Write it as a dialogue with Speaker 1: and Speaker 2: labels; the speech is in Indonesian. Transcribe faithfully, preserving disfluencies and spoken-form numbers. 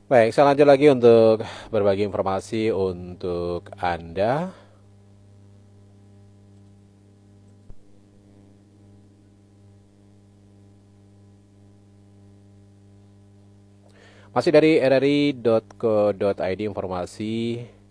Speaker 1: Baik, saya lanjut lagi untuk berbagi informasi untuk Anda. Masih dari r r i titik co titik i d informasi